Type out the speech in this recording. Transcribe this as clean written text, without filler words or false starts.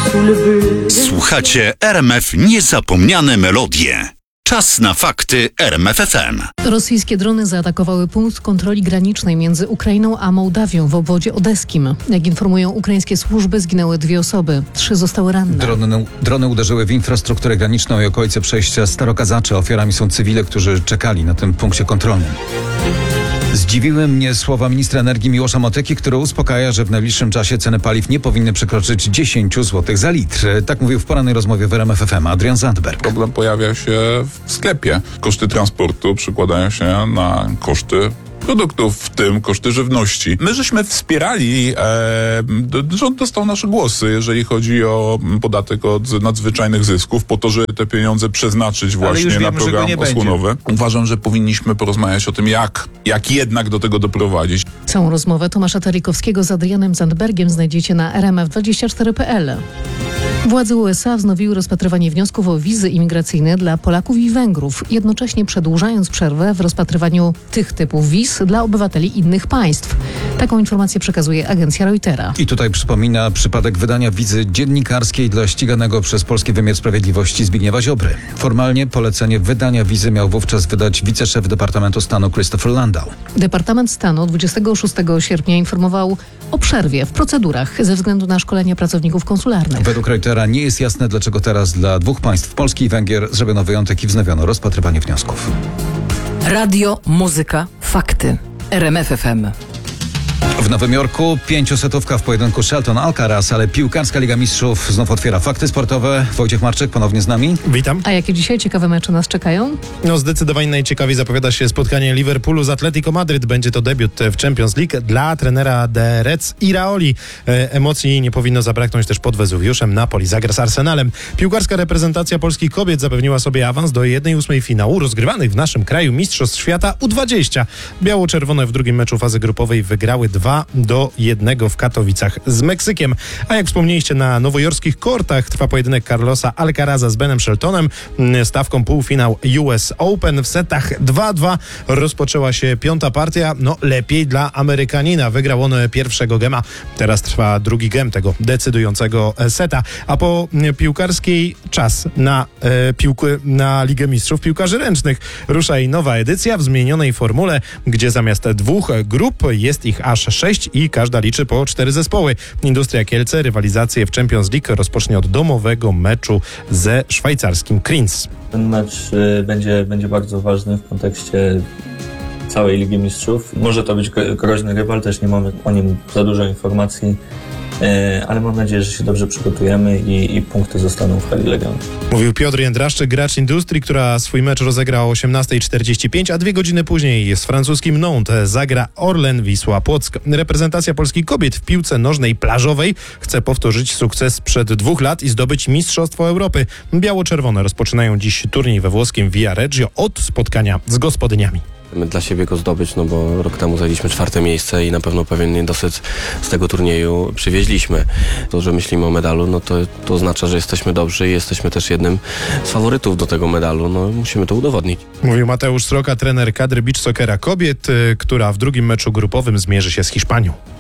Słuchacie RMF Niezapomniane Melodie. Czas na fakty RMF FM. Rosyjskie drony zaatakowały punkt kontroli granicznej między Ukrainą a Mołdawią w obwodzie odeskim. Jak informują ukraińskie służby, zginęły 2 osoby, 3 zostały ranne. Drony uderzyły w infrastrukturę graniczną i okolice przejścia Starokazacze. Ofiarami są cywile, którzy czekali na tym punkcie kontrolnym. Zdziwiły mnie słowa ministra energii Miłosza Motyki, który uspokaja, że w najbliższym czasie ceny paliw nie powinny przekroczyć 10 zł za litr. Tak mówił w porannej rozmowie w RMF FM Adrian Zandberg. Problem pojawia się w sklepie. Koszty transportu przekładają się na koszty produktów, w tym koszty żywności. My żeśmy wspierali, rząd dostał nasze głosy, jeżeli chodzi o podatek od nadzwyczajnych zysków, po to, żeby te pieniądze przeznaczyć właśnie na program osłonowy. Uważam, że powinniśmy porozmawiać o tym, jak jednak do tego doprowadzić. Całą rozmowę Tomasza Terlikowskiego z Adrianem Zandbergiem znajdziecie na rmf24.pl. Władze USA wznowiły rozpatrywanie wniosków o wizy imigracyjne dla Polaków i Węgrów, jednocześnie przedłużając przerwę w rozpatrywaniu tych typów wiz dla obywateli innych państw. Taką informację przekazuje agencja Reutera. I tutaj przypomina przypadek wydania wizy dziennikarskiej dla ściganego przez polski wymiar sprawiedliwości Zbigniewa Ziobry. Formalnie polecenie wydania wizy miał wówczas wydać wiceszef Departamentu Stanu Christopher Landau. Departament Stanu 26 sierpnia informował o przerwie w procedurach ze względu na szkolenie pracowników konsularnych. Według Reutera nie jest jasne, dlaczego teraz dla 2 państw, Polski i Węgier, zrobiono wyjątek i wznowiono rozpatrywanie wniosków. Radio, muzyka, fakty. RMF FM. W Nowym Jorku 5-setówka w pojedynku Shelton Alcaraz, ale piłkarska Liga Mistrzów znów otwiera fakty sportowe. Wojciech Marczyk ponownie z nami. Witam. A jakie dzisiaj ciekawe mecze nas czekają? Zdecydowanie najciekawiej zapowiada się spotkanie Liverpoolu z Atletico Madryt. Będzie to debiut w Champions League dla trenera The Reds Iraoli. Emocji nie powinno zabraknąć też pod Wezuwiuszem. Napoli zagra z Arsenalem. Piłkarska reprezentacja polskich kobiet zapewniła sobie awans do 1/8 finału rozgrywanych w naszym kraju Mistrzostw Świata U20. Biało-czerwone w drugim meczu fazy grupowej wygrały 2-1 w Katowicach z Meksykiem. A jak wspomnieliście, na nowojorskich kortach trwa pojedynek Carlosa Alcaraza z Benem Sheltonem. Stawką półfinał US Open w setach 2-2 rozpoczęła się 5. partia. Lepiej dla Amerykanina. Wygrał on pierwszego gema. Teraz trwa drugi gem tego decydującego seta. A po piłkarskiej czas na Ligę Mistrzów Piłkarzy Ręcznych. Rusza i nowa edycja w zmienionej formule, gdzie zamiast 2 grup jest ich aż 6 i każda liczy po 4 zespoły. Industria Kielce rywalizację w Champions League rozpocznie od domowego meczu ze szwajcarskim Kriens. Ten mecz będzie bardzo ważny w kontekście całej Ligi Mistrzów. Może to być groźny rywal, też nie mamy o nim za dużo informacji, ale mam nadzieję, że się dobrze przygotujemy i punkty zostaną w hali Legionu. Mówił Piotr Jędraszczyk, gracz Industrii, która swój mecz rozegra o 18:45, a 2 godziny później z francuskim Nantes zagra Orlen Wisła Płock. Reprezentacja Polski kobiet w piłce nożnej plażowej chce powtórzyć sukces sprzed 2 lat i zdobyć Mistrzostwo Europy. Biało-czerwone rozpoczynają dziś turniej we włoskim Viareggio od spotkania z gospodyniami. Chcemy dla siebie go zdobyć, bo rok temu zajęliśmy 4. miejsce i na pewno pewien niedosyt z tego turnieju przywieźliśmy. To, że myślimy o medalu, to oznacza, że jesteśmy dobrzy i jesteśmy też jednym z faworytów do tego medalu. Musimy to udowodnić. Mówił Mateusz Sroka, trener kadry beach soccera kobiet, która w drugim meczu grupowym zmierzy się z Hiszpanią.